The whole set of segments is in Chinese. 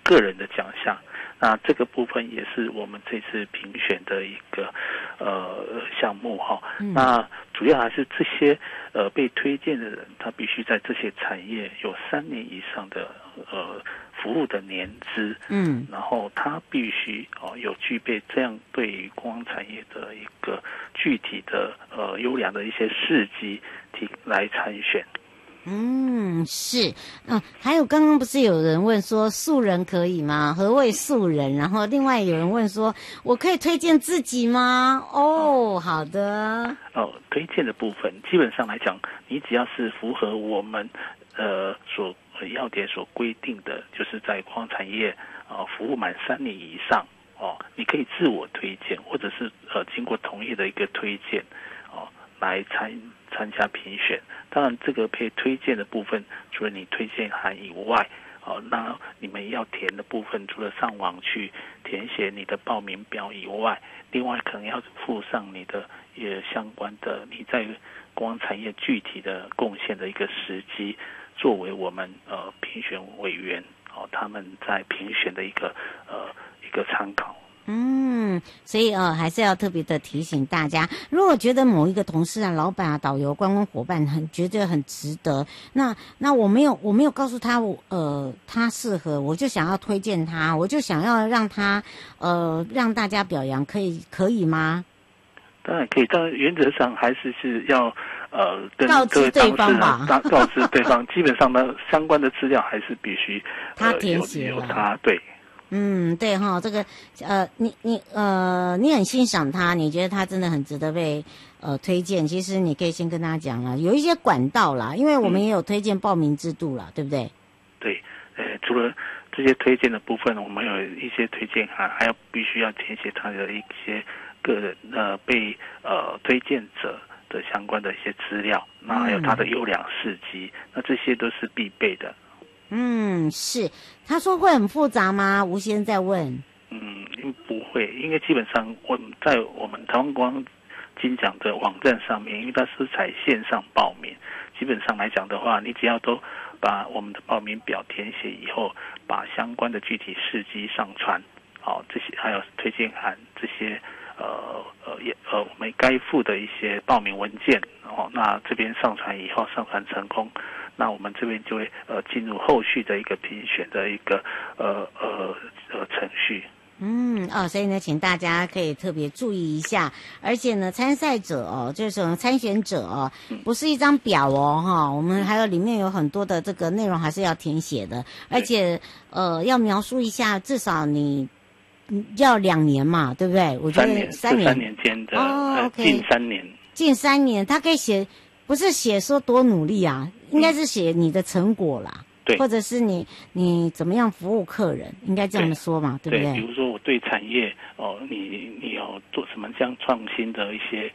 个人的奖项。那这个部分也是我们这次评选的一个项目哈。那主要还是这些被推荐的人，他必须在这些产业有3年以上的服务的年资，然后他必须有具备这样对于观光产业的一个具体的优良的一些事迹来参选。 是，还有刚刚不是有人问说素人可以吗？何谓素人？然后另外有人问说，我可以推荐自己吗？好的。 推荐的部分基本上来讲，你只要是符合我们所要点所规定的，就是在观光产业服务满3年以上你可以自我推荐，或者是经过同业的一个推荐来参加评选。当然这个被推荐的部分，除了你推荐函以外那你们要填的部分，除了上网去填写你的报名表以外，另外可能要附上你的相关的你在观光产业具体的贡献的一个时机，作为我们评选委员他们在评选的一个参考。 所以还是要特别的提醒大家，如果觉得某一个同事老板导游、观光伙伴觉得很值得，那我没有告诉他他适合，我就想要推荐他，我就想要让他让大家表扬，可以吗？ 当然可以，但原则上还是要跟告知对方吧， 告知对方，基本上呢相关的资料还是必须他填写有他对。 对哈，这个你很欣赏他，你觉得他真的很值得被推荐，其实你可以先跟他讲了，有一些管道啦，因为我们也有推荐报名制度啦，对不对？ 对，除了这些推荐的部分，我们有一些推荐函，还必须要填写他的一些个人被推荐者的相关的一些资料，那还有他的优良事迹，那这些都是必备的。 是。他说会很复杂吗？吴先生在问。 不会，因为基本上在我们台湾观光金奖的网站上面，因为它是采线上报名，基本上来讲的话，你只要都把我们的报名表填写以后，把相关的具体事迹上传，这些还有推荐函这些我们该附的一些报名文件那这边上传以后，上传成功，那我们这边就会进入后续的一个评选的一个程序。 所以呢，请大家可以特别注意一下，而且呢，参赛者就是参选者不是一张表我们还有里面有很多的这个内容还是要填写的，而且要描述一下，至少你要2年嘛，对不对？我觉得3 年间的近3年， 他可以写，不是写说多努力啊，应该是写你的成果啦。对，或者是你怎么样服务客人，应该这样说嘛，对不对？ 比如说我对产业你有做什么这样创新的一些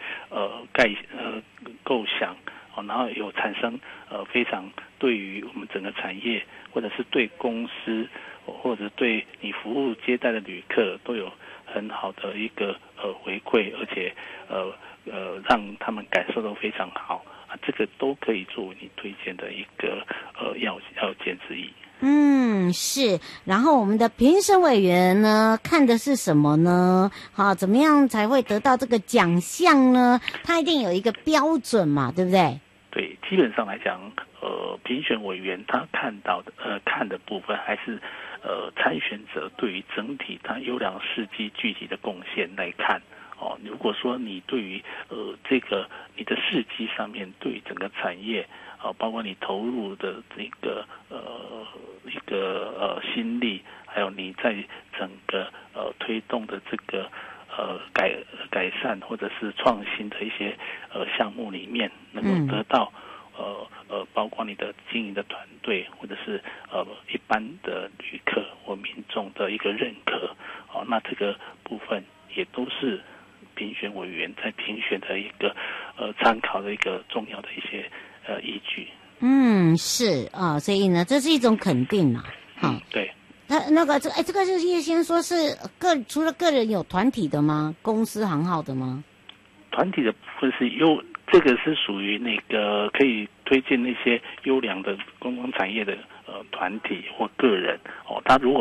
构想然后有产生非常对于我们整个产业，或者是对公司，或者对你服务接待的旅客都有很好的一个回馈，而且让他们感受都非常好。这个都可以作为你推荐的一个要件之一。 是。然后我们的评审委员呢，看的是什么呢？怎么样才会得到这个奖项呢？他一定有一个标准嘛，对不对？ 对，基本上来讲，评选委员他看的部分还是参选者对于整体他优良事迹具体的贡献来看。如果说你对于这个你的事迹上面，对于整个产业包括你投入的这个一个心力，还有你在整个推动的这个改善或者是创新的一些项目里面，能够得到包括你的经营的团队或者是一般的旅客或民众的一个认可那这个部分也都是评选委员在评选的一个参考的一个重要的一些依据。 是所以呢，这是一种肯定嘛。 对。 这个就是先说是除了个人有团体的吗？公司行号的吗？团体的部分是这个是属于那个可以推荐那些优良的观光产业的团体或个人他如果